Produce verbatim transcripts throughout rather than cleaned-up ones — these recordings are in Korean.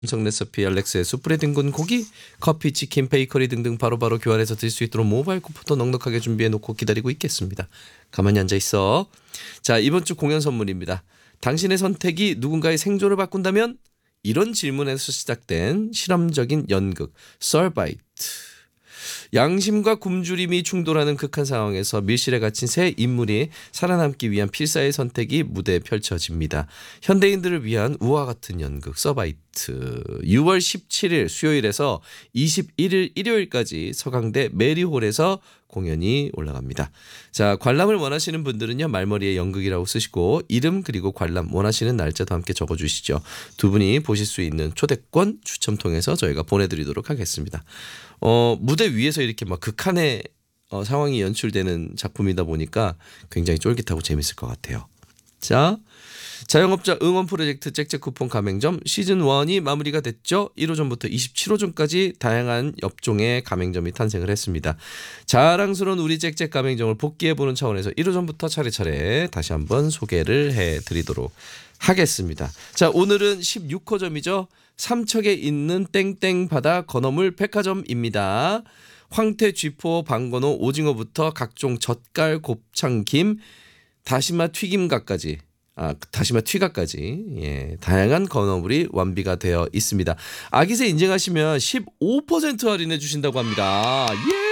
성 레시피 알렉스의 숯불에 뒹군 고기, 커피, 치킨, 베이커리 등등 바로바로 교환해서 드실 수 있도록 모바일 쿠폰도 넉넉하게 준비해놓고 기다리고 있겠습니다. 가만히 앉아있어. 자, 이번 주 공연 선물입니다. 당신의 선택이 누군가의 생존을 바꾼다면? 이런 질문에서 시작된 실험적인 연극 썰바이트. 양심과 굶주림이 충돌하는 극한 상황에서 밀실에 갇힌 세 인물이 살아남기 위한 필사의 선택이 무대에 펼쳐집니다. 현대인들을 위한 우화 같은 연극 서바이트. 유월 십칠일 수요일에서 이십일일 일요일까지 서강대 메리홀에서 공연이 올라갑니다. 자, 관람을 원하시는 분들은요, 말머리에 연극이라고 쓰시고 이름 그리고 관람 원하시는 날짜도 함께 적어주시죠. 두 분이 보실 수 있는 초대권 추첨 통해서 저희가 보내드리도록 하겠습니다. 어, 무대 위에서 이렇게 막 극한의 어, 상황이 연출되는 작품이다 보니까 굉장히 쫄깃하고 재밌을 것 같아요. 자, 자영업자 응원 프로젝트 짹짹 쿠폰 가맹점 시즌일이 마무리가 됐죠. 일호점부터 이십칠호점까지 다양한 업종의 가맹점이 탄생을 했습니다. 자랑스러운 우리 짹짹 가맹점을 복귀해보는 차원에서 일호점부터 차례차례 다시 한번 소개를 해드리도록 하겠습니다. 자, 오늘은 십육호점이죠. 삼척에 있는 땡땡바다 건어물 백화점입니다. 황태, 쥐포, 방건호, 오징어부터 각종 젓갈, 곱창, 김, 다시마 튀김가까지 아, 다시마 튀가까지 예, 다양한 건어물이 완비가 되어 있습니다. 아기새 인증하시면 십오 퍼센트 할인해 주신다고 합니다.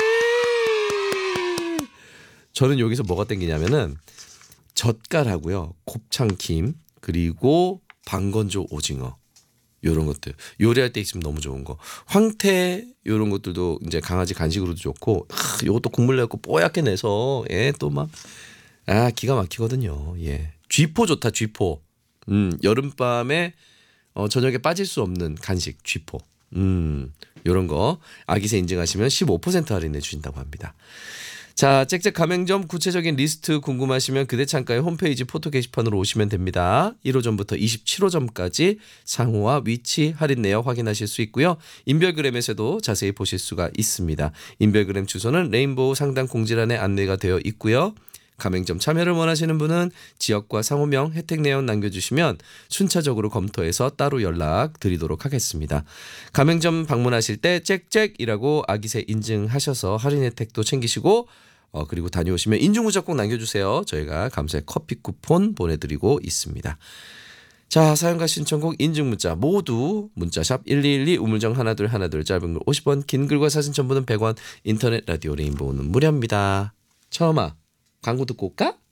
예! 저는 여기서 뭐가 땡기냐면은 젓갈하고요, 곱창, 김, 그리고 방건조 오징어 요런 것들 요리할 때 있으면 너무 좋은 거. 황태 요런 것들도 이제 강아지 간식으로도 좋고, 아, 요것도 국물 내고 뽀얗게 내서 예, 또 막 아, 기가 막히거든요. 예. 쥐포 좋다, 쥐포. 음, 여름밤에 어, 저녁에 빠질 수 없는 간식 쥐포. 음, 요런 거 아기새 인증하시면 십오 퍼센트 할인해 주신다고 합니다. 자, 짹짹 가맹점 구체적인 리스트 궁금하시면 그대 창가의 홈페이지 포토 게시판으로 오시면 됩니다. 일호점부터 이십칠호점까지 상호와 위치 할인 내역 확인하실 수 있고요. 인별그램에서도 자세히 보실 수가 있습니다. 인별그램 주소는 레인보우 상단 공지란에 안내가 되어 있고요. 가맹점 참여를 원하시는 분은 지역과 상호명, 혜택 내용 남겨주시면 순차적으로 검토해서 따로 연락 드리도록 하겠습니다. 가맹점 방문하실 때 짹짹이라고 아기새 인증하셔서 할인 혜택도 챙기시고 어, 그리고 다녀오시면 인증문자 꼭 남겨주세요. 저희가 감사의 커피 쿠폰 보내드리고 있습니다. 자, 사연과 신청곡, 인증문자 모두 문자샵 일이일이 우물정 하나둘 하나둘 짧은 글 오십 원, 긴 글과 사진 첨부는 백 원, 인터넷 라디오 레인보우는 무료입니다. 처음아 광고 듣고 올까?